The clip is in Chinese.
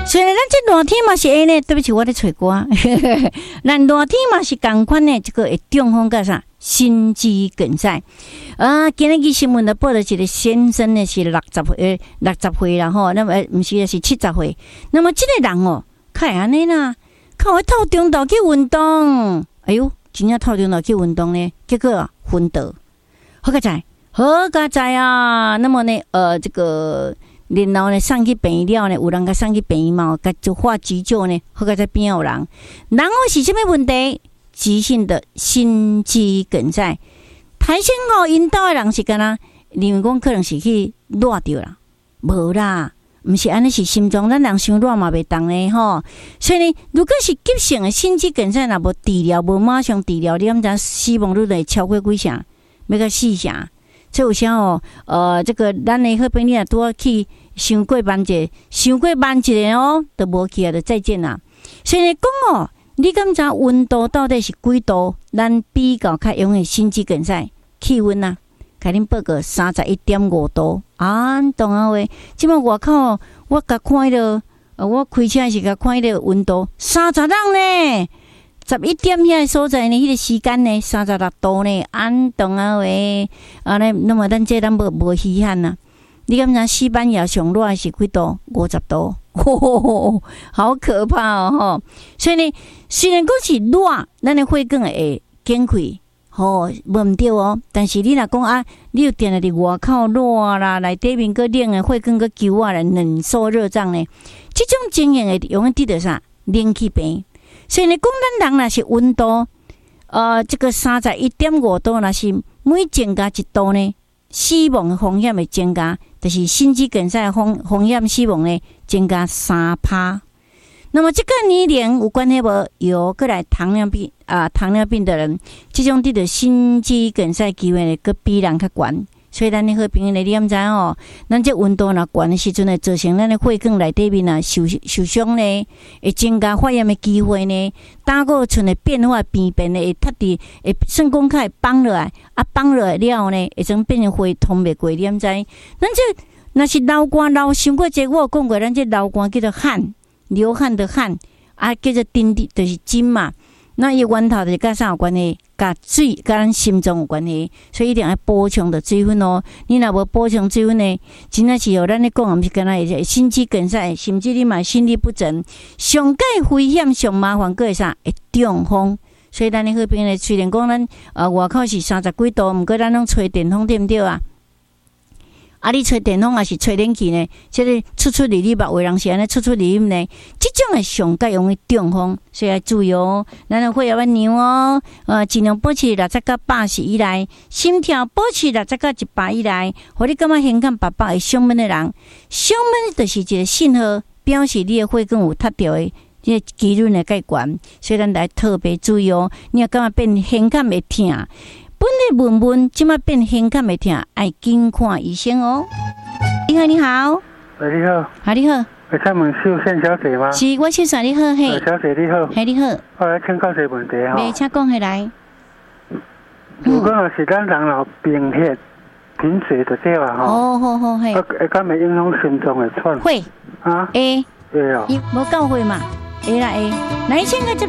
虽然咱这热天嘛是安尼，对不起，我在吹歌。咱热天嘛是同款呢，这个会中风干啥？心肌梗塞。今日新闻的报道，一个先生呢是60岁啦吼，那么不是是70岁。那么这个人哦，看安尼啦，看我透中昼去运动，哎呦，真正透中昼去运动呢，结果昏倒，好佳哉啊！那么呢，这个。然后呢，送去病院了呢，有人甲送去病院嘛，甲就化急救呢，好在这边有人。然后是什么问题？急性的心肌梗塞。台先引导的人是干呐？认为讲可能是去热着啦，无啦，毋是安尼是心脏咱人伤热嘛袂当呢吼。所以呢，如果是急性的心肌梗塞，若无治疗，无马上治疗，你敢知死亡率会超过几成？要甲死成？这有啥哦？这个咱的好朋友拄啊去伤过万一个哦，都无去啊，就再见啦。所以呢，讲哦，你敢知温度到底是几度？咱比较较容易心肌梗塞。气温啊，甲恁报告31.5度啊，懂啊喂？即摆外口我甲看了，我开车是甲看了温度30度呢。11点遐所在呢，迄个时间呢，36度呢，安懂啊喂？那么咱无稀罕呐。你敢知西班牙上热是几度？50度，好可怕哦！吼，所以呢，虽然讲是热，咱的血管会减开，无毋对哦。但是你若讲啊，你有定伫外口热啦，内底面个冷的血管个揪啊，冷缩热胀呢，这种情形会容易得到啥？冷气病。所以呢，讲咱人若是温度，这个31.5度，若是每增加1度呢，死亡的风险会增加，就是心肌梗塞的风险死亡呢增加3%。那么这个年龄有关系无？有过来糖尿病的人，这种得到心肌梗塞机会呢，佮比人较悬。所以咱的好朋友呢，你敢知哦？咱这温度若悬的时阵呢，造成咱的血管内底面啊受伤呢，会增加发炎的机会呢。胆固醇的变化病变呢，会塌伫，会算讲较会放落来，放落来了后呢，会总变成血通袂过，你敢知？咱这若是流汗流伤过济，我有讲过，咱这流汗叫做汗，流汗的汗，叫做就是筋嘛。那伊源头就是甲啥有关系？甲水、甲咱心脏有关系，所以一定要补充的水分哦。你若无补充水分呢，真正是咱咧讲，毋是干那会心肌梗塞，甚至你嘛心律不整，上介危险、上麻烦，个会啥？会中风。所以咱咧好朋友呢，虽然讲咱外口是30几度，毋过咱拢吹电风对毋对啊？你吹电风还是吹冷气呢？这个出入你吧，有人是安尼出入呢，这种的上介容易中风，所以要注意哦。咱的血压要量哦，尽量保持60到80以内，心跳保持60到100以内。互你感觉胸腔白白会上闷的人，上闷就是一个信号，表示你的血管有塌掉的，这个几率呢介悬，所以咱来特别注意哦。你若感觉变胸腔会痛。本来闷闷，即马变胸腔会痛，爱紧看医生哦。你好，你好。 你好。 你好。 我请问秀倩小姐吗？ 是，我秀倩你好，嘿。 小姐你好。 嘿，你好。 我来请教一个问题哈。 没，请讲起来。 如果若是咱人有贫血、贫血就对啦吼。 好，嘿。 会敢会影响心脏的喘？ 会。 啊？ 会。 会哦。 无够会嘛？会啦会。来，现在